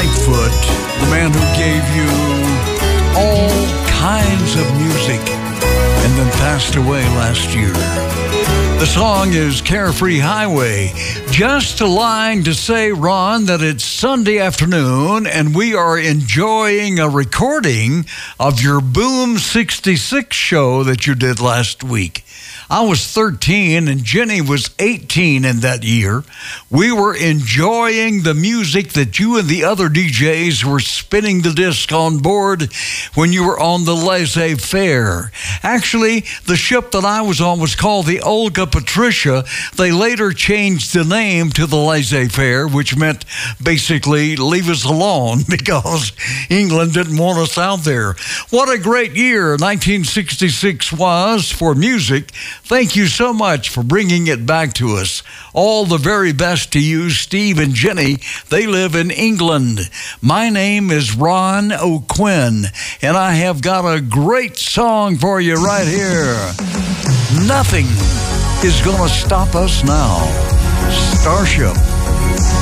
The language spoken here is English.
Lightfoot, the man who gave you all kinds of music and then passed away last year. The song is Carefree Highway. Just a line to say, Ron, that it's Sunday afternoon and we are enjoying a recording of your Boom 66 show that you did last week. I was 13 and Jenny was 18 in that year. We were enjoying the music that you and the other DJs were spinning the disc on board when you were on the Laissez-Faire. Actually, the ship that I was on was called the Olga Patricia. They later changed the name to the Laissez-Faire, which meant basically leave us alone because England didn't want us out there. What a great year 1966 was for music. Thank you so much for bringing it back to us. All the very best to you, Steve and Jenny. They live in England. My name is Ron O'Quinn, and I have got a great song for you right here. Nothing is going to stop us now. Starship.